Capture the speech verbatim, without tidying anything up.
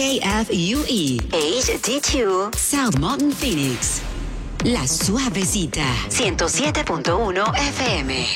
A F U E H D dos South Mountain Phoenix. La Suavecita ciento siete punto uno F M.